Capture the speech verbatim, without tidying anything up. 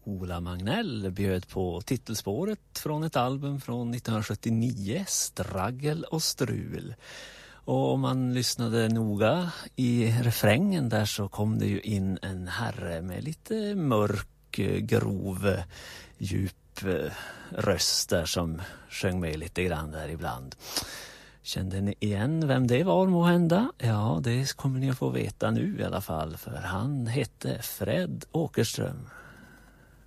Ola Magnell bjöd på titelspåret från ett album från nittonhundrasjuttionio, Stragel och strul. Och om man lyssnade noga i refrängen där så kom det ju in en herre med lite mörk, grov, djup röst där som sjöng med lite grann där ibland. Kände ni igen vem det var må hända? Ja, det kommer ni att få veta nu i alla fall, för han hette Fred Åkerström.